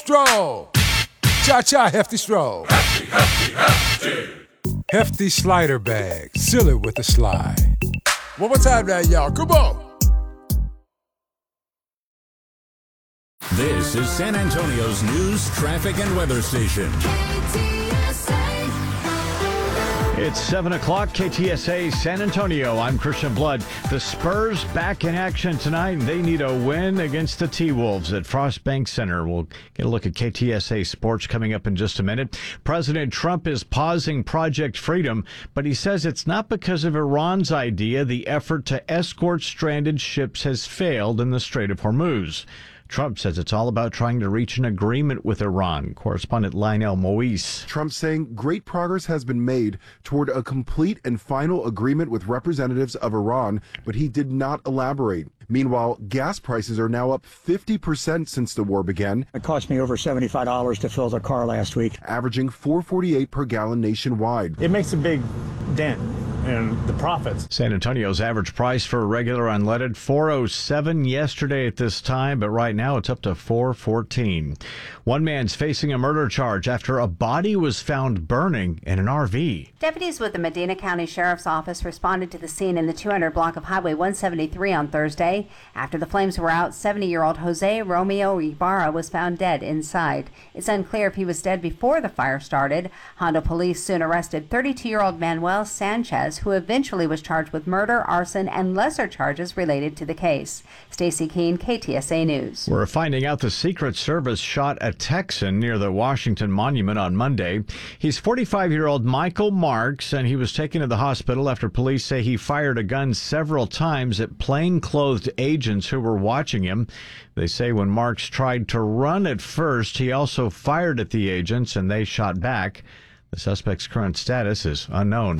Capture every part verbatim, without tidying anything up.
Stroll. Cha-cha, hefty stroll. Hefty, hefty, hefty. Hefty slider bag. Seal it with a slide. One more time now, y'all. Come on. This is San Antonio's news, traffic, and weather station. It's seven o'clock, K T S A San Antonio. I'm Christian Blood. The Spurs back in action tonight. They need a win against the T-Wolves at Frost Bank Center. We'll get a look at K T S A Sports coming up in just a minute. President Trump is pausing Project Freedom, but he says it's not because of Iran's idea. The effort to escort stranded ships has failed in the Strait of Hormuz. Trump says it's all about trying to reach an agreement with Iran. Correspondent Lionel Moise. Trump saying great progress has been made toward a complete and final agreement with representatives of Iran, but he did not elaborate. Meanwhile, gas prices are now up fifty percent since the war began. It cost me over seventy-five dollars to fill the car last week, averaging four forty-eight per gallon nationwide. It makes a big dent in the profits. San Antonio's average price for a regular unleaded four oh seven yesterday at this time, but right now it's up to four fourteen. One man's facing a murder charge after a body was found burning in an R V. Deputies with the Medina County Sheriff's Office responded to the scene in the two hundred block of Highway one seventy-three on Thursday. After the flames were out, seventy-year-old Jose Romeo Ibarra was found dead inside. It's unclear if he was dead before the fire started. Hondo police soon arrested thirty-two-year-old Manuel Sanchez, who eventually was charged with murder, arson, and lesser charges related to the case. Stacey Keene, K T S A News. We're finding out the Secret Service shot a Texan near the Washington Monument on Monday. He's forty-five-year-old Michael Marks, and he was taken to the hospital after police say he fired a gun several times at plainclothed agents who were watching him. They say when Marks tried to run at first, he also fired at the agents, and they shot back. The suspect's current status is unknown.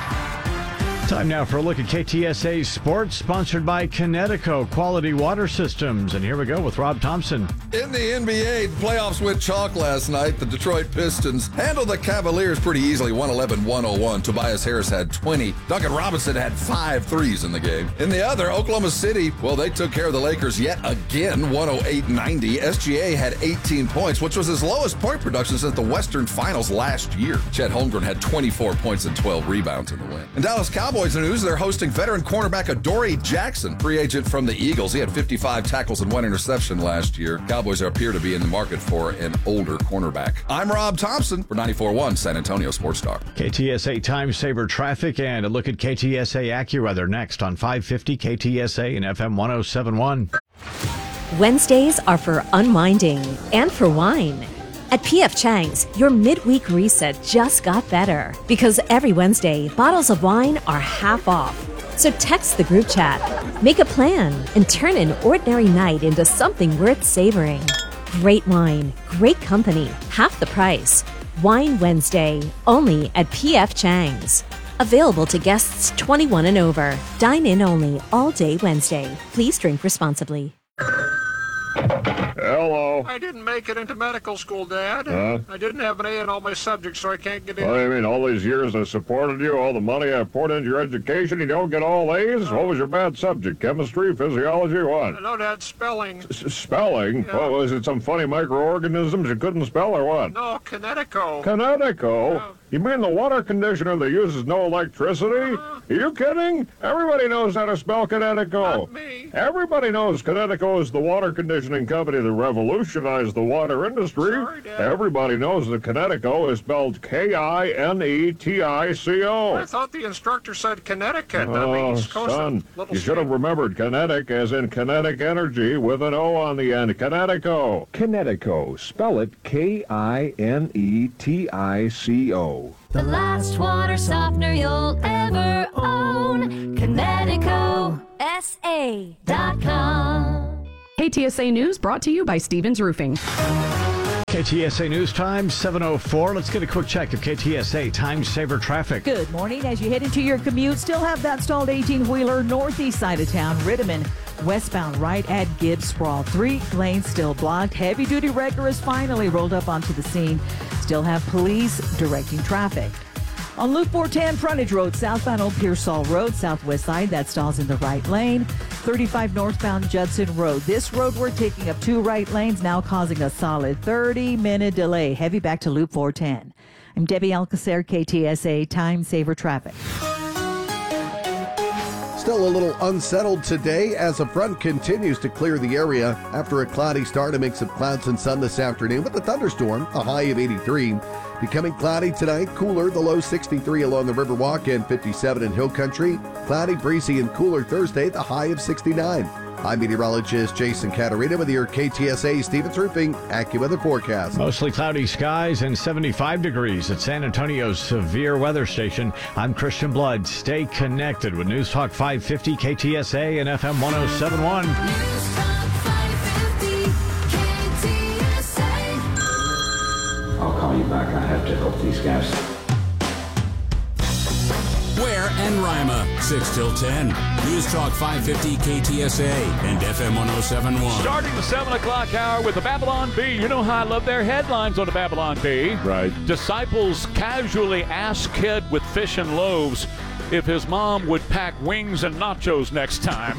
Time now for a look at K T S A Sports, sponsored by Connecticut Quality Water Systems. And here we go with Rob Thompson. In the N B A, the playoffs went chalk last night. The Detroit Pistons handled the Cavaliers pretty easily, one eleven to one oh one. Tobias Harris had twenty. Duncan Robinson had five threes in the game. In the other, Oklahoma City, well, they took care of the Lakers yet again, one oh eight ninety. S G A had eighteen points, which was his lowest point production since the Western Finals last year. Chet Holmgren had twenty-four points and twelve rebounds in the win. In Dallas Cowboys news, they're hosting veteran cornerback Adoree Jackson, free agent from the Eagles. He had fifty-five tackles and one interception last year. Cowboys appear to be in the market for an older cornerback. I'm Rob Thompson for ninety-four point one San Antonio Sports Star. K T S A Time Saver Traffic and a look at K T S A AccuWeather next on five fifty K T S A and F M one oh seven point one. Wednesdays are for unwinding and for wine. At P F Chang's, your midweek reset just got better because every Wednesday, bottles of wine are half off. So text the group chat, make a plan, and turn an ordinary night into something worth savoring. Great wine, great company, half the price. Wine Wednesday, only at P F Chang's. Available to guests twenty-one and over. Dine in only all day Wednesday. Please drink responsibly. Hello. I didn't make it into medical school, Dad. Huh? I didn't have an A in all my subjects, so I can't get in. What do you mean, all these years I supported you, all the money I poured into your education, you don't get all A's? What was your bad subject? Chemistry, physiology, what? No, Dad, spelling. S- spelling? Yeah. What, was it some funny microorganisms you couldn't spell or what? No, Connecticut. Connecticut? Yeah. You mean the water conditioner that uses no electricity? Uh, Are you kidding? Everybody knows how to spell Connecticut. Not me. Everybody knows Connecticut is the water conditioning company that revolutionized the water industry. Sorry, Dad. Everybody knows that Connecticut is spelled K I N E T I C O. I thought the instructor said Connecticut. That Oh, means Coast son, Little you should have state. remembered kinetic as in kinetic energy with an O on the end. Connecticut. Connecticut. Spell it K I N E T I C O. The last water softener you'll ever own. Connecticut S A dot com. K T S A News brought to you by Stevens Roofing. K T S A News Time, seven oh four. Let's get a quick check of K T S A Time Saver Traffic. Good morning. As you head into your commute, still have that stalled eighteen-wheeler northeast side of town, Rittiman, westbound right at Gibbs Sprawl. Three lanes still blocked. Heavy-duty wrecker is finally rolled up onto the scene. Still have police directing traffic. On Loop four ten, Frontage Road, southbound Old Pearsall Road, southwest side, that stalls in the right lane. thirty-five northbound Judson Road. This road we're taking up two right lanes, now causing a solid thirty-minute delay. Heavy back to Loop four ten. I'm Debbie Alcacer, K T S A Time Saver Traffic. Still a little unsettled today as a front continues to clear the area after a cloudy start, a mix of clouds and sun this afternoon with a thunderstorm, a high of eighty-three. Becoming cloudy tonight, cooler, the low sixty-three along the Riverwalk and fifty-seven in Hill Country. Cloudy, breezy, and cooler Thursday, the high of sixty-nine. I'm meteorologist Jason Caterina with your K T S A Stevens Roofing AccuWeather forecast. Mostly cloudy skies and seventy-five degrees at San Antonio's severe weather station. I'm Christian Blood. Stay connected with News Talk five fifty K T S A and F M one oh seven point one. News Talk five fifty K T S A. I'll call you back. I have to help these guys. Ware and Rima, six till ten. News Talk five fifty K T S A and F M one oh seven point one. Starting the seven o'clock hour with the Babylon Bee. You know how I love their headlines on the Babylon Bee. Right. Disciples casually ask kid with fish and loaves if his mom would pack wings and nachos next time.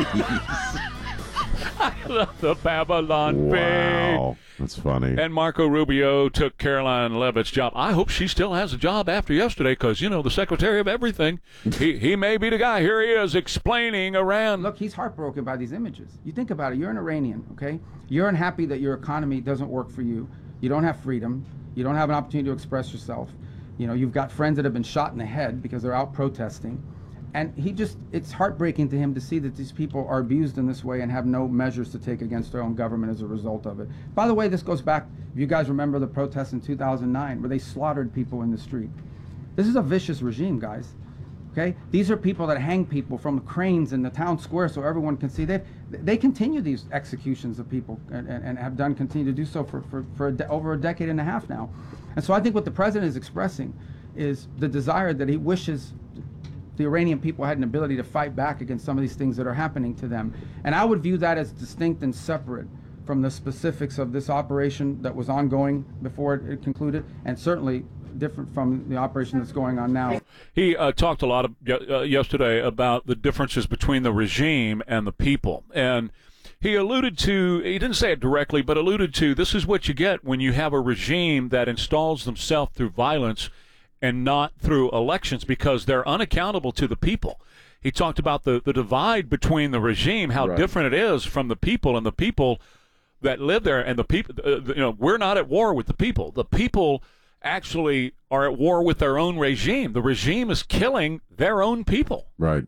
I love the Babylon Bee. Wow. That's funny. And Marco Rubio took Caroline Leavitt's job. I hope she still has a job after yesterday because, you know, the secretary of everything, he, he may be the guy. Here he is explaining Iran. Look, he's heartbroken by these images. You think about it. You're an Iranian, okay? You're unhappy that your economy doesn't work for you. You don't have freedom. You don't have an opportunity to express yourself. You know, you've got friends that have been shot in the head because they're out protesting. And he just, it's heartbreaking to him to see that these people are abused in this way and have no measures to take against their own government as a result of it. By the way, this goes back, if you guys remember the protests in two thousand nine where they slaughtered people in the street. This is a vicious regime, guys. Okay? These are people that hang people from the cranes in the town square so everyone can see. They they continue these executions of people and, and, and have done, continue to do so for, for, for a de- over a decade and a half now. And so I think what the president is expressing is the desire that he wishes the Iranian people had an ability to fight back against some of these things that are happening to them. And I would view that as distinct and separate from the specifics of this operation that was ongoing before it, it concluded, and certainly different from the operation that's going on now. He uh, talked a lot of, uh, yesterday about the differences between the regime and the people. And he alluded to, he didn't say it directly, but alluded to, this is what you get when you have a regime that installs themselves through violence and not through elections, because they're unaccountable to the people. He talked about the, the divide between the regime, how right. different it is from the people, and the people that live there. And the people, uh, you know, we're not at war with the people. The people actually are at war with their own regime. The regime is killing their own people. Right.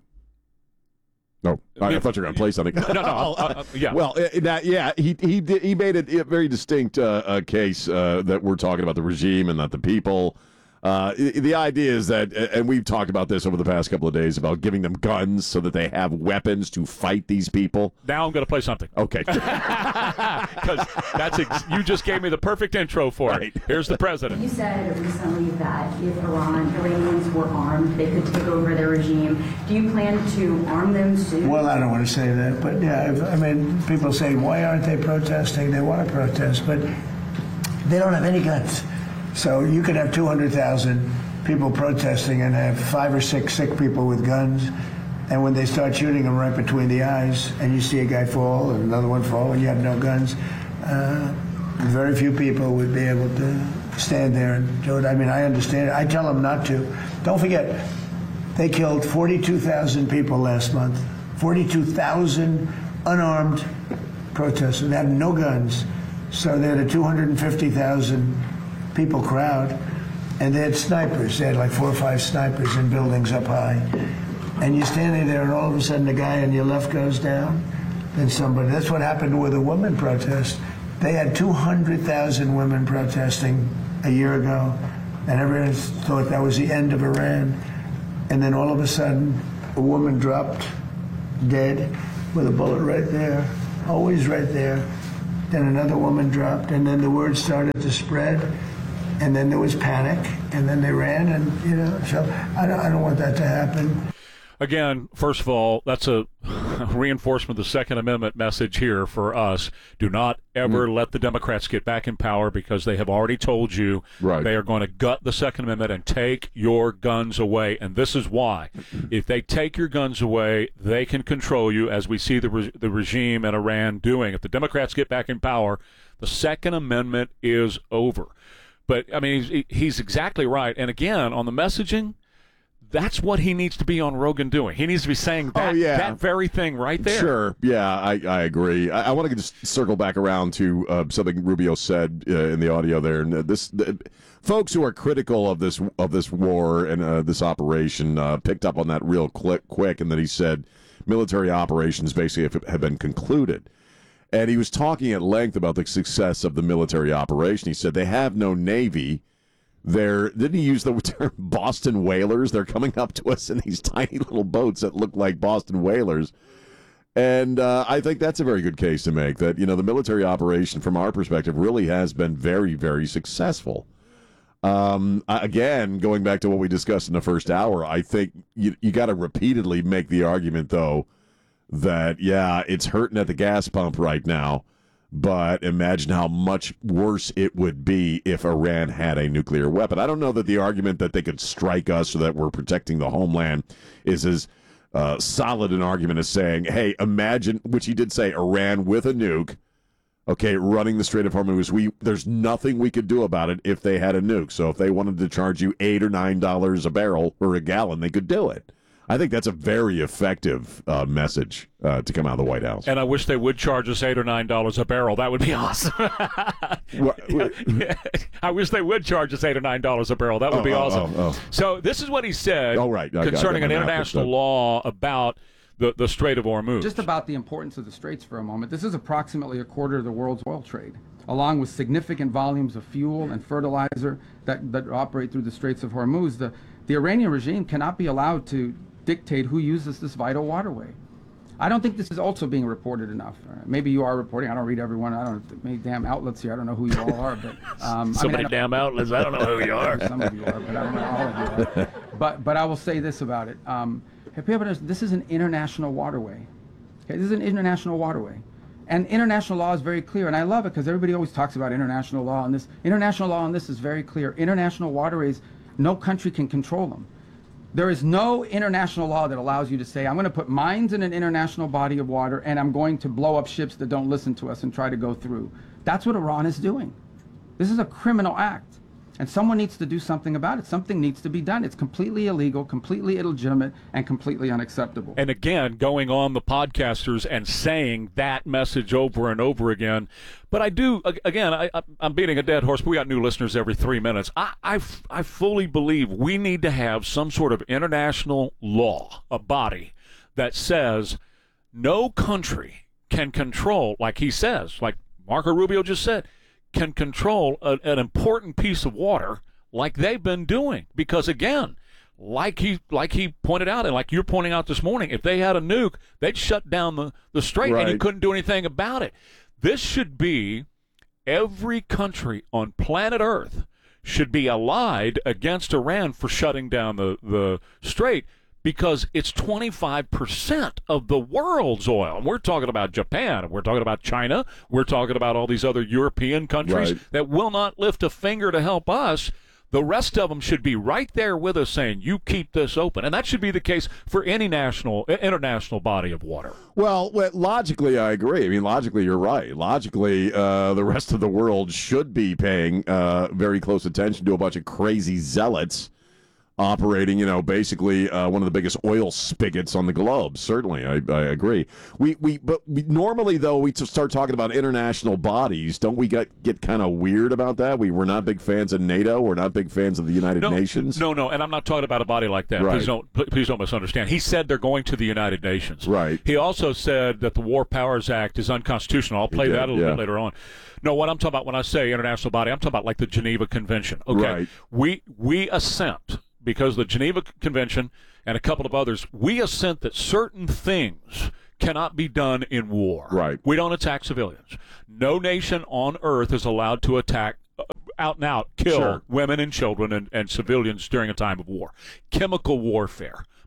No, I, I thought you were going to play something. No, no, uh, uh, yeah. Well, uh, that, yeah, he he did, he made it a very distinct uh, uh, case uh, that we're talking about the regime and not the people. Uh, the idea is that, and we've talked about this over the past couple of days, about giving them guns so that they have weapons to fight these people. Now I'm going to play something. Okay. Because that's ex- you just gave me the perfect intro for right. it. Here's the president. You said recently that if Iran, Iranians were armed, they could take over their regime. Do you plan to arm them soon? Well, I don't want to say that, but yeah, if, I mean, people say, why aren't they protesting? They want to protest, but they don't have any guns. So you could have two hundred thousand people protesting and have five or six sick people with guns. And when they start shooting them right between the eyes and you see a guy fall and another one fall and you have no guns, uh, very few people would be able to stand there and do it. I mean, I understand it. I tell them not to. Don't forget, they killed forty-two thousand people last month. forty-two thousand unarmed protesters. They have no guns. So they had a two hundred fifty thousand people crowd, and they had snipers. They had like four or five snipers in buildings up high. And you're standing there, and all of a sudden the guy on your left goes down, then somebody. That's what happened with a women protest. They had two hundred thousand women protesting a year ago, and everyone thought that was the end of Iran. And then all of a sudden, a woman dropped dead with a bullet right there, always right there. Then another woman dropped, and then the word started to spread. And then there was panic, and then they ran, and, you know, so I don't, I don't want that to happen. Again, first of all, that's a reinforcement of the Second Amendment message here for us. Do not ever Mm. let the Democrats get back in power, because they have already told you Right. they are going to gut the Second Amendment and take your guns away. And this is why. If they take your guns away, they can control you, as we see the, re- the regime in Iran doing. If the Democrats get back in power, the Second Amendment is over. But, I mean, he's, he's exactly right. And, again, on the messaging, that's what he needs to be on Rogan doing. He needs to be saying that, Oh, yeah. that very thing right there. Sure. Yeah, I, I agree. I, I want to just circle back around to uh, something Rubio said uh, in the audio there. And uh, this, the, folks who are critical of this of this war and uh, this operation uh, picked up on that real quick, quick, and that he said military operations basically have, have been concluded. And he was talking at length about the success of the military operation. He said they have no Navy. They're, didn't he use the term Boston whalers? They're coming up to us in these tiny little boats that look like Boston whalers. And uh, I think that's a very good case to make, that, you know, the military operation, from our perspective, really has been very, very successful. Um, again, going back to what we discussed in the first hour, I think you, you got to repeatedly make the argument, though, that, yeah, it's hurting at the gas pump right now. But imagine how much worse it would be if Iran had a nuclear weapon. I don't know that the argument that they could strike us so that we're protecting the homeland is as uh, solid an argument as saying, hey, imagine, which he did say, Iran with a nuke, okay, running the Strait of Hormuz. We There's nothing we could do about it if they had a nuke. So if they wanted to charge you eight or nine dollars a barrel or a gallon, they could do it. I think that's a very effective uh, message uh, to come out of the White House. And I wish they would charge us eight or nine dollars a barrel. That would be awesome. I wish they would charge us eight or nine dollars a barrel. That would Oh, be oh, awesome. oh, oh. So this is what he said Oh, right. I got- concerning I got an my map international mixed up. law about the, the Strait of Hormuz. Just about the importance of the straits for a moment. This is approximately a quarter of the world's oil trade, along with significant volumes of fuel and fertilizer that, that operate through the Straits of Hormuz. The, the Iranian regime cannot be allowed to dictate who uses this vital waterway. I don't think this is also being reported enough. Uh, maybe you are reporting. I don't read everyone. I don't know many damn outlets here. I don't know who you all are, but um, So I mean, many I damn outlets. I don't know who you are. Some of you are, but I don't know all of you are. But but I will say this about it. Um, have people understand, this is an international waterway. Okay, this is an international waterway. And international law is very clear, and I love it because everybody always talks about international law, and this international law on this is very clear. International waterways, no country can control them. There is no international law that allows you to say, I'm going to put mines in an international body of water and I'm going to blow up ships that don't listen to us and try to go through. That's what Iran is doing. This is a criminal act. And someone needs to do something about it. Something needs to be done. It's completely illegal, completely illegitimate, and completely unacceptable. And again, going on the podcasters and saying that message over and over again. But I do, again, I, I'm beating a dead horse. But we got new listeners every three minutes. I, I, I fully believe we need to have some sort of international law, a body that says no country can control, like he says, like Marco Rubio just said, can control a, an important piece of water like they've been doing. Because, again, like he like he pointed out, and like you're pointing out this morning, if they had a nuke, they'd shut down the, the strait, and you Right. couldn't do anything about it. This should be every country on planet Earth should be allied against Iran for shutting down the, the strait, because it's twenty-five percent of the world's oil. And we're talking about Japan, and we're talking about China, we're talking about all these other European countries Right. that will not lift a finger to help us. The rest of them should be right there with us saying, you keep this open. And that should be the case for any national, international body of water. Well, well, logically, I agree. I mean, logically, you're right. Logically, uh, the rest of the world should be paying uh, very close attention to a bunch of crazy zealots operating, you know, basically uh, one of the biggest oil spigots on the globe. Certainly, I, I agree. We we but we, normally though we t- start talking about international bodies, don't we get get kind of weird about that? We we're not big fans of NATO. We're not big fans of the United No, Nations. No, no, and I'm not talking about a body like that. Right. Please don't, pl- please don't misunderstand. He said they're going to the United Nations. Right. He also said that the War Powers Act is unconstitutional. I'll play did, that a little yeah. bit later on. No, what I'm talking about when I say international body, I'm talking about like the Geneva Convention. Okay, Right. we we assent, because the Geneva Convention and a couple of others, we assent that certain things cannot be done in war. Right. We don't attack civilians. No nation on earth is allowed to attack, uh, out and out, kill Sure. women and children and, and civilians during a time of war. Chemical warfare,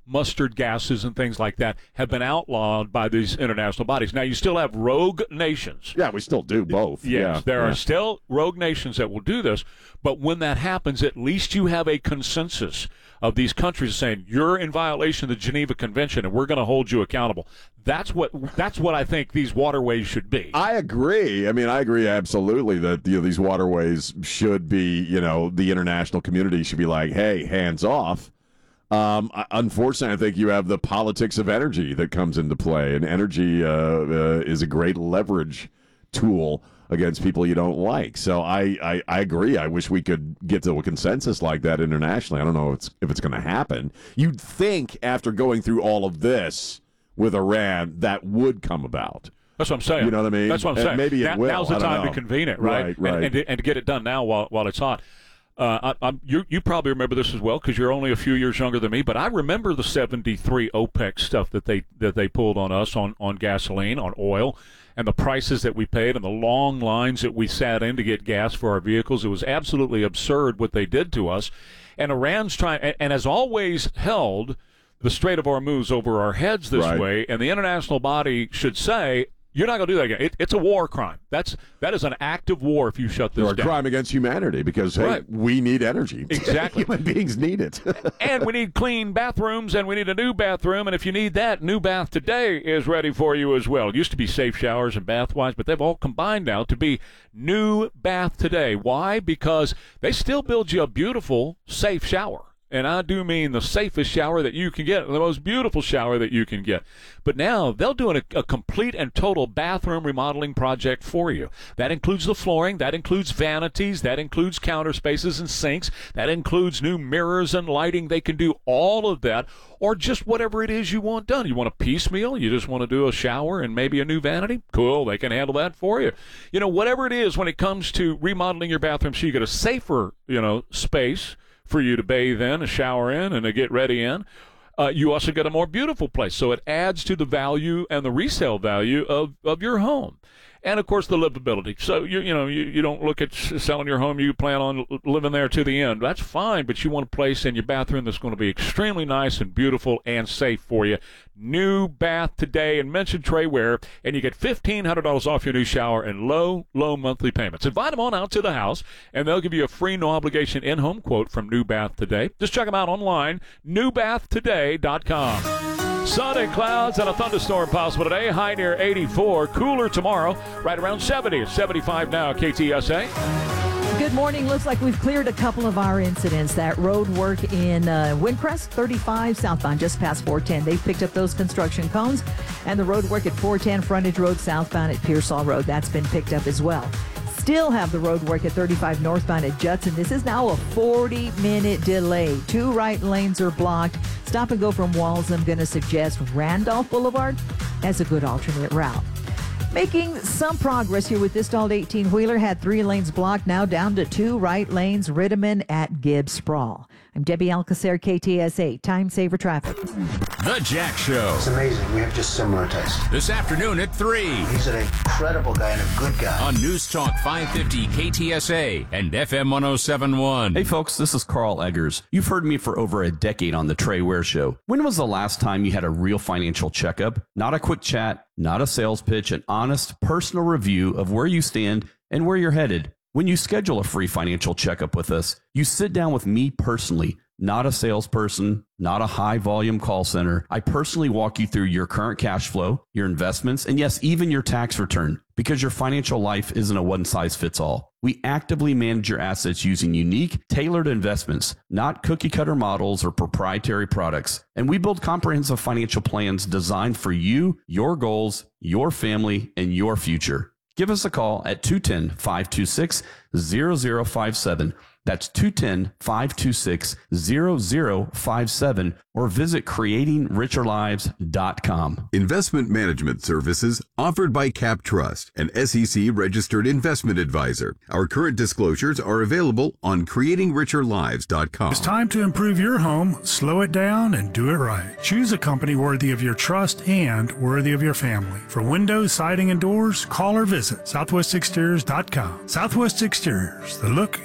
mustard gases and things like that have been outlawed by these international bodies. Now, you still have rogue nations. Yeah, we still do both. Yes, yeah, there yeah. are still rogue nations that will do this, but when that happens, at least you have a consensus of these countries saying you're in violation of the Geneva Convention and we're going to hold you accountable. That's what that's what I think these waterways should be. I agree. I mean, I agree absolutely that, you know, these waterways should be, you know, the international community should be like, hey, hands off. Um, unfortunately, I think you have the politics of energy that comes into play, and energy uh, uh, is a great leverage tool against people you don't like. So I, I, I agree. I wish we could get to a consensus like that internationally. I don't know if it's, if it's going to happen. You'd think after going through all of this with Iran, that would come about. That's what I'm saying. You know what I mean? That's what I'm And saying. maybe it now, will. Now's the I don't time know. to convene it, right? Right, right. And, and, to, and to get it done now while while it's hot. Uh, I, I'm, you, you probably remember this as well because you're only a few years younger than me. But I remember the seventy-three OPEC stuff that they that they pulled on us on, on gasoline, on oil, and the prices that we paid and the long lines that we sat in to get gas for our vehicles. It was absolutely absurd what they did to us. And Iran's trying, and, and has always held the Strait of Hormuz over our heads this Right. way. And the international body should say, you're not going to do that again. It, it's a war crime. That's that is an act of war if you shut this Or a down. crime against humanity because, hey, Right. we need energy. Exactly. Human beings need it. And we need clean bathrooms, and we need a new bathroom. And if you need that, New Bath Today is ready for you as well. It used to be Safe Showers and Bath Wise, but they've all combined now to be New Bath Today. Why? Because they still build you a beautiful, safe shower. And I do mean the safest shower that you can get, the most beautiful shower that you can get. But now they'll do a, a complete and total bathroom remodeling project for you. That includes the flooring, that includes vanities, that includes counter spaces and sinks, that includes new mirrors and lighting. They can do all of that, or just whatever it is you want done. You want a piecemeal? You just want to do a shower and maybe a new vanity? Cool, they can handle that for you. You know, whatever it is when it comes to remodeling your bathroom so you get a safer, you know, space for you to bathe in, a shower in, and to get ready in. Uh, you also get a more beautiful place. So it adds to the value and the resale value of, of your home. And, of course, the livability. So, you you know, you, you don't look at selling your home. You plan on living there to the end. That's fine, but you want a place in your bathroom that's going to be extremely nice and beautiful and safe for you. New Bath Today, and mention Trey Ware, and you get fifteen hundred dollars off your new shower and low, low monthly payments. Invite them on out to the house, and they'll give you a free, no-obligation in-home quote from New Bath Today. Just check them out online, new bath today dot com. Sun and clouds and a thunderstorm possible today. High near eighty-four. Cooler tomorrow, right around seventy. It's seventy-five now, K T S A. Good morning. Looks like we've cleared a couple of our incidents. That road work in uh, Windcrest, thirty-five southbound, just past four ten. They've picked up those construction cones. And the road work at four ten Frontage Road southbound at Pearsall Road. That's been picked up as well. Still have the road work at thirty-five northbound at Judson. This is now a forty-minute delay. Two right lanes are blocked. Stop and go from Walls. I'm going to suggest Randolph Boulevard as a good alternate route. Making some progress here with this stalled eighteen-wheeler. Had three lanes blocked, now down to two right lanes. Rittiman at Gibbs Sprawl. I'm Debbie Alcacer, K T S A, Time Saver Traffic. The Jack Show. It's amazing. We have just similar tastes. This afternoon at three. He's an incredible guy and a good guy. On News Talk five fifty K T S A and F M one oh seven point one. Hey folks, this is Carl Eggers. You've heard me for over a decade on the Trey Ware Show. When was the last time you had a real financial checkup? Not a quick chat, not a sales pitch, an honest, personal review of where you stand and where you're headed. When you schedule a free financial checkup with us, you sit down with me personally, not a salesperson, not a high-volume call center. I personally walk you through your current cash flow, your investments, and yes, even your tax return, because your financial life isn't a one-size-fits-all. We actively manage your assets using unique, tailored investments, not cookie-cutter models or proprietary products. And we build comprehensive financial plans designed for you, your goals, your family, and your future. Give us a call at two one zero, five two six, zero zero five seven. That's two one zero, five two six, zero zero five seven, or visit creating richer lives dot com. Investment management services offered by Cap Trust, an S E C-registered investment advisor. Our current disclosures are available on creating richer lives dot com. It's time to improve your home, slow it down, and do it right. Choose a company worthy of your trust and worthy of your family. For windows, siding, and doors, call or visit southwest exteriors dot com. Southwest Exteriors, the look